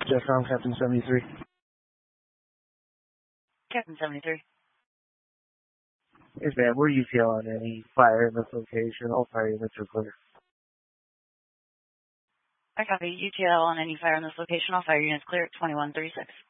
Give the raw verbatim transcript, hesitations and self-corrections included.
Jeff from Captain seventy-three. Captain seventy-three. Yes, ma'am. We're U T L on any fire in this location. All fire units are clear. I copy. U T L on any fire in this location. All fire units clear at twenty-one thirty-six.